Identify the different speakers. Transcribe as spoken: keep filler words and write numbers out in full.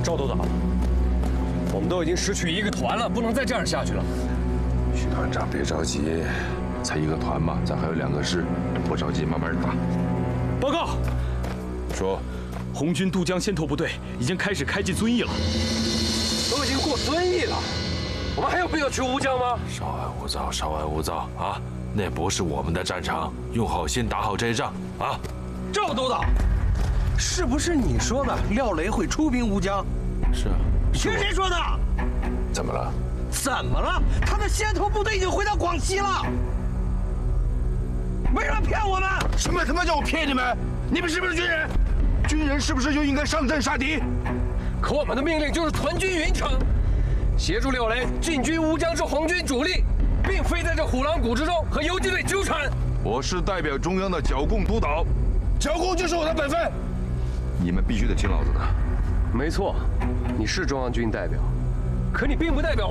Speaker 1: 赵督导，我们都已经失去一个团了，不能再这样下去了。
Speaker 2: 许团长，别着急，才一个团嘛，咱还有两个师，不着急，慢慢打。
Speaker 3: 报告，
Speaker 2: 说，
Speaker 3: 红军渡江先头部队已经开始开进遵义了。
Speaker 1: 都已经过遵义了，我们还有必要去乌江吗？
Speaker 2: 稍安勿躁，稍安勿躁啊！那不是我们的战场，用好心打好这一仗啊！
Speaker 4: 赵督导，是不是你说的廖雷会出兵乌江？
Speaker 2: 是啊。
Speaker 4: 听谁说的？
Speaker 2: 怎么了？
Speaker 4: 怎么了？他的先头部队已经回到广西了。为什么骗我们？
Speaker 5: 什么他妈叫我骗你们？你们是不是军人？军人是不是就应该上阵杀敌？
Speaker 1: 可我们的命令就是团军云城，协助廖雷进军乌江之红军主力，并非在这虎狼谷之中和游击队纠缠。
Speaker 5: 我是代表中央的剿共督导，剿共就是我的本分，你们必须得听老子的。
Speaker 1: 没错，你是中央军代表，可你并不代表